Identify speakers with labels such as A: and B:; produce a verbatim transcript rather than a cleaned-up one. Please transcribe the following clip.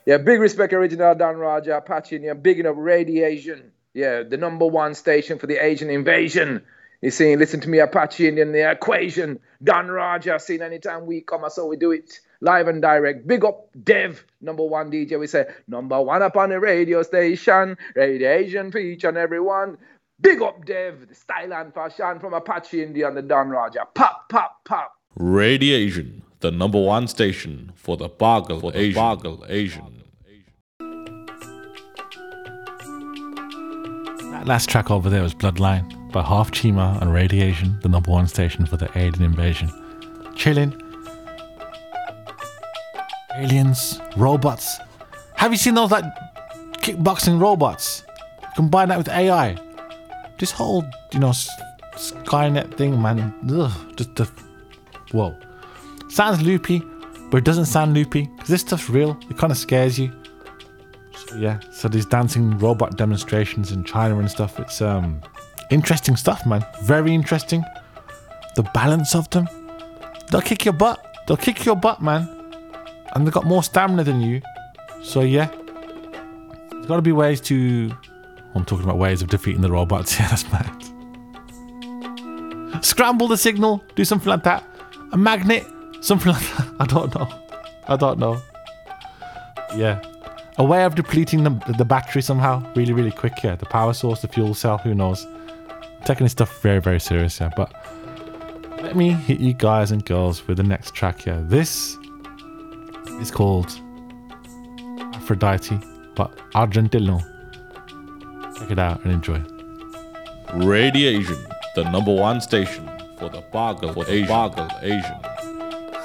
A: Yeah, big respect, original Don Raja, Apache, yeah, bigging up Radiation. Yeah, the number one station for the Asian invasion. You see, listen to me, Apache Indian, the equation. Don Raja, seen anytime we come, so we do it live and direct. Big up Dev, number one D J. We say, number one up on the radio station. Radiation for each and everyone. Big up Dev, the style and fashion from Apache India and the Don Raja. Pop, pop, pop.
B: Radiation, the number one station for the Bargle for the Asian. Bargle Asian.
C: That last track over there was Bloodline by Half Chima and Radiation, the number one station for the Alien Invasion. Chilling. Aliens, robots. Have you seen those like kickboxing robots? Combine that with A I. This whole, you know, Skynet thing, man. Ugh, just the whoa. Sounds loopy, but it doesn't sound loopy because this stuff's real. It kind of scares you. So, yeah. So these dancing robot demonstrations in China and stuff. It's um interesting stuff, man. Very interesting. The balance of them. They'll kick your butt. They'll kick your butt, man. And they've got more stamina than you. So yeah. There's got to be ways to. I'm talking about ways of defeating the robots. Yeah, that's mad. Scramble the signal. Do something like that. A magnet. Something like that. I don't know. I don't know. Yeah. A way of depleting the, the battery somehow. Really, really quick. Yeah. The power source, the fuel cell. Who knows? I'm taking this stuff very, very serious. Yeah. But let me hit you guys and girls with the next track. Yeah. This is called Aphrodite by Argentillo. Check it out and enjoy.
B: Radiation, the number one station for the Bargle for Asian. Bargle Asian.